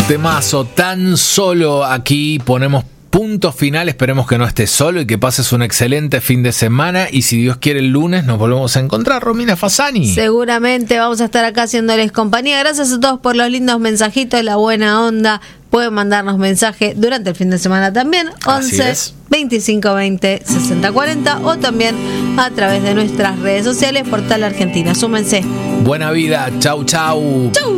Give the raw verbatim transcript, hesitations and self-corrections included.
Temazo, Tan Solo. Aquí ponemos punto final. Esperemos que no estés solo y que pases un excelente fin de semana. Y si Dios quiere, el lunes nos volvemos a encontrar, Romina Fasani. Seguramente vamos a estar acá haciéndoles compañía. Gracias a todos por los lindos mensajitos, la buena onda. Pueden mandarnos mensaje durante el fin de semana también. once veinticinco veinte sesenta cuarenta o también a través de nuestras redes sociales, Portal Argentina. Súmense. Buena vida. Chau, chau. Chau.